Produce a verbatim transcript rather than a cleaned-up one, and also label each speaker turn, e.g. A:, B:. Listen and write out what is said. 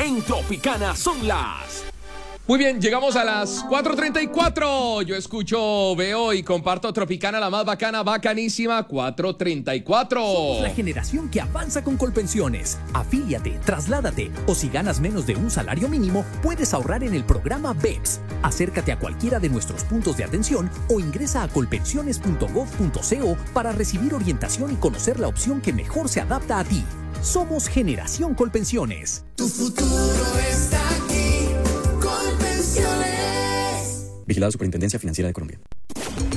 A: En Tropicana son las...
B: Muy bien, llegamos a las cuatro treinta y cuatro. Yo escucho, veo y comparto Tropicana, la más bacana, bacanísima, cuatro treinta y cuatro.
C: Somos la generación que avanza con Colpensiones. Afíliate, trasládate o si ganas menos de un salario mínimo, puedes ahorrar en el programa B E P S. Acércate a cualquiera de nuestros puntos de atención o ingresa a colpensiones punto gov punto co para recibir orientación y conocer la opción que mejor se adapta a ti. Somos Generación Colpensiones.
D: Tu futuro está aquí. Colpensiones.
E: Vigilado Superintendencia Financiera de Colombia.